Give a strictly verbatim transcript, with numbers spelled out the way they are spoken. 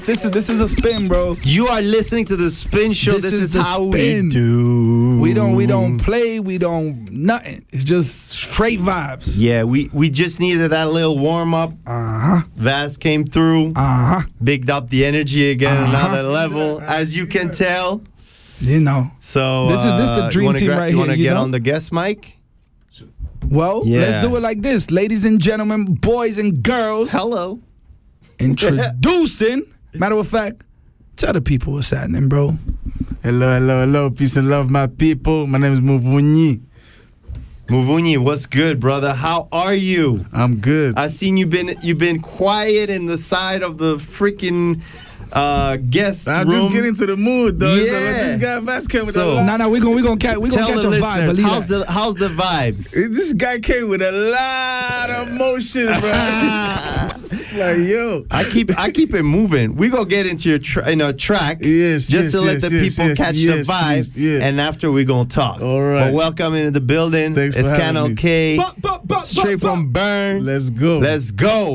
This is this is a spin, bro. You are listening to the Spin Show. This, This is, is the how spin. we do. We don't we don't play. We don't nothing. It's just straight vibes. Yeah, we, we just needed that little warm up. Uh huh. Vaz came through, Uh huh. bigged up the energy again, Uh-huh. another level, as you can tell. You know. So This is- this the uh, dream you wanna team gra- right You here, want to you get know? on the guest mic? Well, Yeah. let's do it like this, ladies and gentlemen, boys and girls. Hello. Introducing. Matter of fact, tell the people what's happening, bro. Hello, hello, hello. Peace and love, my people. My name is Muvunyi. Muvunyi, what's good, brother? How are you? I'm good. I seen you been you've been quiet in the side of the freaking uh, guest I'm room. just getting to the mood, though. So, like, Yeah. this guy Vaz came with So- a lot. Nah, nah, we're gonna we gonna catch we gonna Tell catch the a vibe. listeners, Believe how's that. the how's the vibes? This guy came with a lot of emotion, bro. It's like, yo. I keep I keep it moving. We gonna get into your tra- in our track, Yes, just yes, to let yes, the yes, people yes, catch yes, the vibe, please, yeah. and after we gonna talk. All right. But welcome into the building. Thanks for it's having Canal me. K, But, but, but, straight but, from Bern. Let's go. Let's go.